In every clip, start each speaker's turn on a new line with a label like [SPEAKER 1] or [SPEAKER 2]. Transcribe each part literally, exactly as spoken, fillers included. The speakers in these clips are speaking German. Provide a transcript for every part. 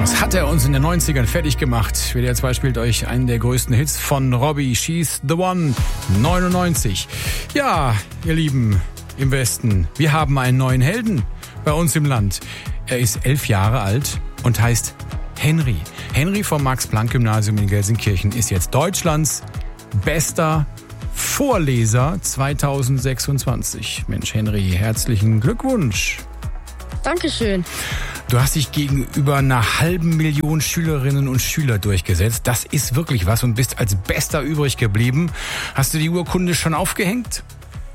[SPEAKER 1] Was hat er uns in den neunzigern fertig gemacht? W D R zwei spielt euch einen der größten Hits von Robbie, She's the One, neunundneunzig. Ja, ihr Lieben im Westen, wir haben einen neuen Helden bei uns im Land. Er ist elf Jahre alt und heißt Henry. Henry vom Max-Planck-Gymnasium in Gelsenkirchen ist jetzt Deutschlands bester Vorleser zweitausendsechsundzwanzig. Mensch, Henry, herzlichen Glückwunsch.
[SPEAKER 2] Dankeschön.
[SPEAKER 1] Du hast dich gegenüber einer halben Million Schülerinnen und Schüler durchgesetzt. Das ist wirklich was und bist als Bester übrig geblieben. Hast du die Urkunde schon aufgehängt?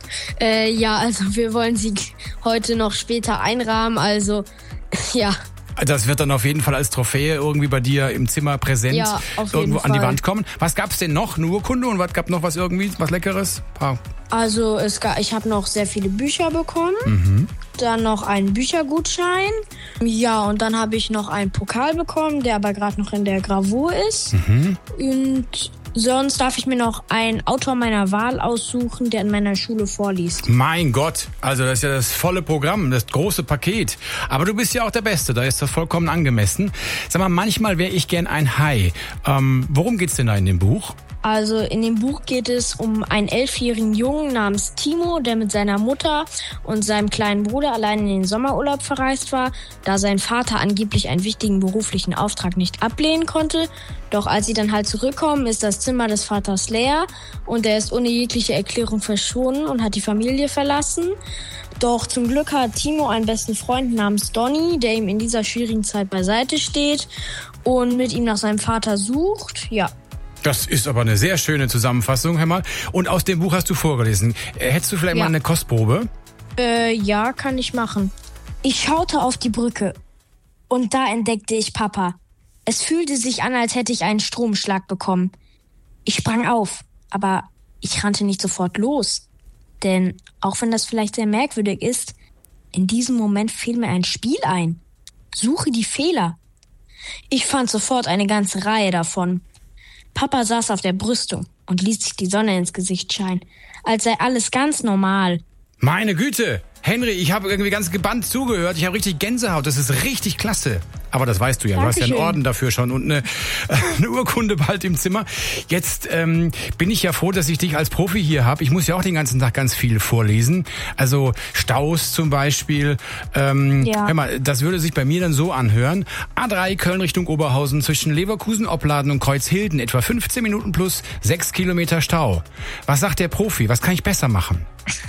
[SPEAKER 2] Äh, ja, also wir wollen sie heute noch später einrahmen, also ja.
[SPEAKER 1] Das wird dann auf jeden Fall als Trophäe irgendwie bei dir im Zimmer präsent
[SPEAKER 2] ja, auf jeden
[SPEAKER 1] irgendwo
[SPEAKER 2] Fall.
[SPEAKER 1] an die Wand kommen. Was gab's denn noch? Eine Urkunde und was gab noch was irgendwie, was Leckeres? Paar.
[SPEAKER 2] Also es gab, ich habe noch sehr viele Bücher bekommen,
[SPEAKER 1] Mhm.
[SPEAKER 2] dann noch einen Büchergutschein, ja, und dann habe ich noch einen Pokal bekommen, der aber gerade noch in der Gravur ist.
[SPEAKER 1] Mhm.
[SPEAKER 2] Und sonst darf ich mir noch einen Autor meiner Wahl aussuchen, der in meiner Schule vorliest.
[SPEAKER 1] Mein Gott, also das ist ja das volle Programm, das große Paket. Aber du bist ja auch der Beste, da ist das vollkommen angemessen. Sag mal, manchmal wäre ich gern ein Hai. Ähm, worum geht's denn da in dem Buch?
[SPEAKER 2] Also in dem Buch geht es um einen elfjährigen Jungen namens Timo, der mit seiner Mutter und seinem kleinen Bruder allein in den Sommerurlaub verreist war, da sein Vater angeblich einen wichtigen beruflichen Auftrag nicht ablehnen konnte. Doch als sie dann halt zurückkommen, ist das Zimmer des Vaters leer und er ist ohne jegliche Erklärung verschwunden und hat die Familie verlassen. Doch zum Glück hat Timo einen besten Freund namens Donny, der ihm in dieser schwierigen Zeit beiseite steht und mit ihm nach seinem Vater sucht. Ja.
[SPEAKER 1] Das ist aber eine sehr schöne Zusammenfassung, hör mal. Und aus dem Buch hast du vorgelesen. Äh, Hättest du vielleicht
[SPEAKER 2] Ja.
[SPEAKER 1] mal eine Kostprobe?
[SPEAKER 2] Äh, ja, kann ich machen. Ich schaute auf die Brücke und da entdeckte ich Papa. Es fühlte sich an, als hätte ich einen Stromschlag bekommen. Ich sprang auf, aber ich rannte nicht sofort los. Denn, auch wenn das vielleicht sehr merkwürdig ist, in diesem Moment fiel mir ein Spiel ein. Suche die Fehler. Ich fand sofort eine ganze Reihe davon. Papa saß auf der Brüstung und ließ sich die Sonne ins Gesicht scheinen, als sei alles ganz normal.
[SPEAKER 1] Meine Güte, Henry, ich habe irgendwie ganz gebannt zugehört. Ich habe richtig Gänsehaut. Das ist richtig klasse. Aber das weißt du ja. Du hast ja einen
[SPEAKER 2] Dankeschön.
[SPEAKER 1] Orden dafür schon und eine, eine Urkunde bald im Zimmer. Jetzt ähm, bin ich ja froh, dass ich dich als Profi hier habe. Ich muss ja auch den ganzen Tag ganz viel vorlesen. Also Staus zum Beispiel. Ähm,
[SPEAKER 2] Ja.
[SPEAKER 1] Hör mal, das würde sich bei mir dann so anhören. A drei Köln Richtung Oberhausen zwischen Leverkusen, Opladen und Kreuzhilden. Etwa fünfzehn Minuten plus sechs Kilometer Stau. Was sagt der Profi? Was kann ich besser machen?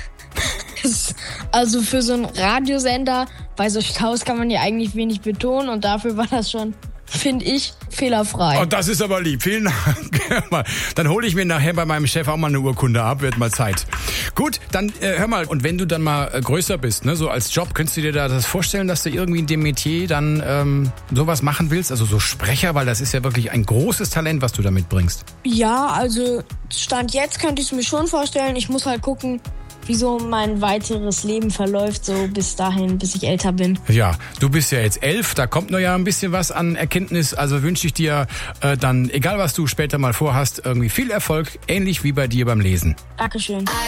[SPEAKER 2] Also für so einen Radiosender, bei so Staus kann man ja eigentlich wenig betonen und dafür war das schon, finde ich, fehlerfrei.
[SPEAKER 1] Oh, das ist aber lieb. Vielen Dank. Dann hole ich mir nachher bei meinem Chef auch mal eine Urkunde ab. Wird mal Zeit. Gut, dann äh, hör mal. Und wenn du dann mal äh, größer bist, ne, so als Job, könntest du dir da das vorstellen, dass du irgendwie in dem Metier dann ähm, sowas machen willst? Also so Sprecher, weil das ist ja wirklich ein großes Talent, was du da mitbringst.
[SPEAKER 2] Ja, also Stand jetzt könnte ich es mir schon vorstellen. Ich muss halt gucken, wie so mein weiteres Leben verläuft, so bis dahin, bis ich älter bin.
[SPEAKER 1] Ja, du bist ja jetzt elf, da kommt noch ja ein bisschen was an Erkenntnis. Also wünsche ich dir äh, dann, egal was du später mal vorhast, irgendwie viel Erfolg, ähnlich wie bei dir beim Lesen.
[SPEAKER 2] Dankeschön.